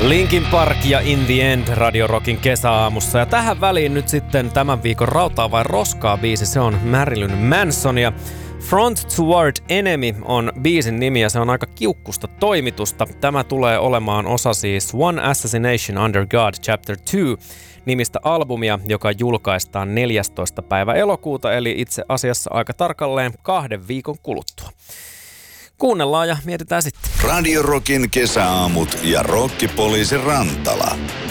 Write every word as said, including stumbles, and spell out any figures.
Linkin Park ja In the End Radio Rockin kesäaamussa. Ja tähän väliin nyt sitten tämän viikon Rautaa vai roskaa -biisi. Se on Marilyn Manson ja Front Toward Enemy on biisin nimi ja se on aika kiukkusta toimitusta. Tämä tulee olemaan osa siis One Assassination Under God Chapter two nimistä albumia, joka julkaistaan neljästoista päivä elokuuta, eli itse asiassa aika tarkalleen kahden viikon kuluttua. Kuunnellaan ja mietitään sitten. Radio Rockin kesäaamut ja Rokkipoliisi Rantala.